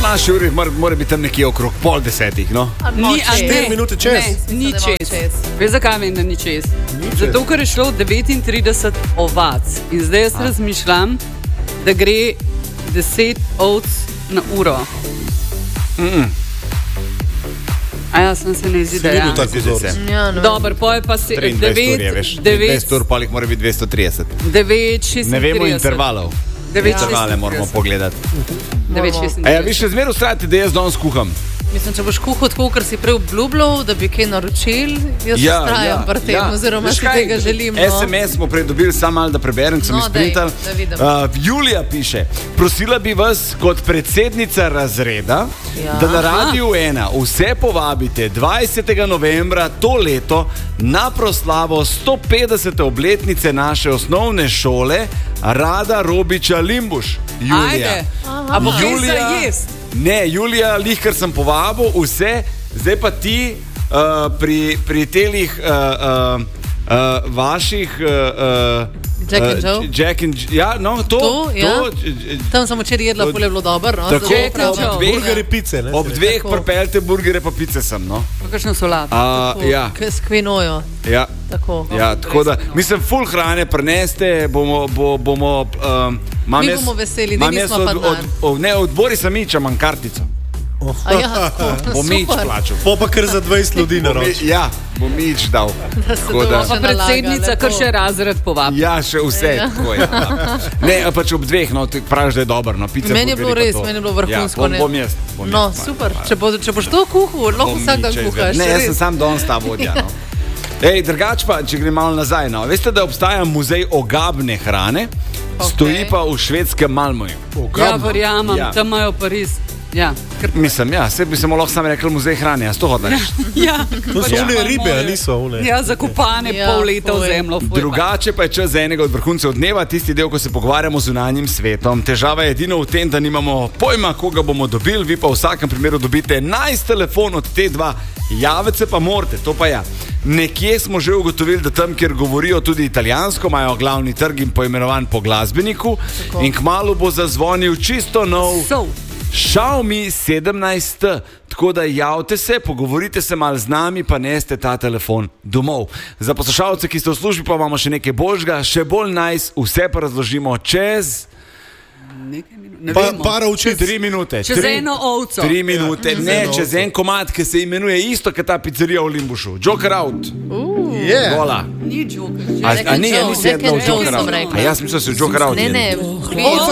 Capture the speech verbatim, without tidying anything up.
naši uri mora, mora biti tam nekje okrog pol desetih, no? Ni, a Štiri ne, minute čez. ne, ni Mislim, da imamo čez. čez. Veš, zakaj vem, da ni čez? Zato, ker je šlo devetintrideset ovac. In zdaj jaz razmišljam, da gre deset ovc na uro. Mm-mm. A ja, sem se ne zdi, da Videl je. tak vzorec. Ja, no. Dobar, poje pa se triindvajset ur je, veš. triindvajset ur, pa jih mora biti dvesto trideset. devet šestintrideset. Ne vemo intervalov. devet Intervale moramo pogledati. devet A ja, vi šestintrideset. še zmeraj ustrajate, da jaz danes kuham? Mislim, če boš kuhal tako, ker si prej obljubljal, da bi kaj naročil, jaz ja, ustrajam pri tem, oziroma Veš si kaj? tega želim. No. S M S smo prej dobili, samo malo da preberem, sem No, izprintal. daj, da vidim. Uh, Julija piše, prosila bi vas kot predsednica razreda, Ja. da na Radiu ena vse povabite dvajsetega novembra to leto na proslavo sto petdesete obletnice naše osnovne šole Rada Robiča Limbuš. Julija. Ajde. A bo kaj za jest? Ne, Julija, lih, ker sem povabil vse, zdaj pa ti uh, pri, pri telih uh, uh, uh, vaših uh, Jack and uh, Joe? Jack and, ja, no, to, To, ja. to, Tam sem včeraj jedla, Od- pol je bilo dobro. No, Tako, zdaj Jack pravim. and Joe. ob dveh, Burgerji, pice, ne? ob dveh Tako. pripeljte burgere pa pice sem, no. Pa kakšno solato. A, Tako, ja, k- S kvinojo. ja. Tako. Ja, tako da, mislim, full hrane preneste, bomo, bo, bomo um, imam Mi jaz- bomo veseli, da imam nismo jaz pa od, od, denar. od, ne, odbori sem nič, imam kartico. A ja, tako, Bom nič super. plačal. Po pa kar za dvajset ljudi na Bom roč. mi- Ja, bom nič dal. Da se Tako da- določa Pa nalaga, predsednica, lepo. kar še razred povabi. Ja, še vse. Ja. Tako je. Ja. Ne, a pač ob dveh, no, ti praviš, da je dobro. No, pice, Meni je bilo burgerji pa res, to. meni je bilo vrhunsko, Ja, ne. bom, bom jaz. Bom No, jaz, super. malo, Če, bo, če boš to kuhal, lahko bom vsak dan nič, če kuhaš. izvedem. Ne, jaz sem res. sam danes ta vodja. No. Ej, drugač pa, če grem malo nazaj. No. Veste, da obstaja muzej ogabne hrane, Ok. stoji pa v švedskem Malmoju. Ja, verjamem, Ja. tam imajo Pariz. Ja, ker... Mislim, ja, se bi se mu lahko sam rekel muzej hrane, a sto hodaš. ja, To so pač one imajo ribe, moje- a niso one? Ja, zakopane Ja, pol leta v fuj. zemljo. fuj, pa. Drugače pa je čas za enega od vrhuncev dneva, tisti del, ko se pogovarjamo z zunanjim svetom. Težava je edino v tem, da nimamo pojma, koga bomo dobili, vi pa v vsakem primeru dobite enajst telefon od te dva. Javiti se pa morate, to pa ja. Nekje smo že ugotovili, da tam, kjer govorijo tudi italijansko, imajo glavni trg in poimenovan po glasbeniku. Tako. In kmalu bo zazvonil čisto nov So. Xiaomi sedemnajst T. Tako da javite se, pogovorite se malo z nami, pa neste ta telefon domov. Za poslušalce, ki ste v službi, pa imamo še nekaj božga, še bolj nice, vse pa razložimo čez Nekaj minut, ne Pa, vemo. para učiti. tri minute. Čez tri, eno ovco. Tri minute, Ja, ne, čez eno čez ovco. en komad, ki se imenuje isto, kot ta pizzerija v Limbušu. Joker out. Je. Vola. Ni Joker. A, Jack a and ni, a Joe, nisi Jack jedla v and Joe Joker sem out. rekla. A jaz mislim, da si v Joker out. Ne, jedla. ne, O,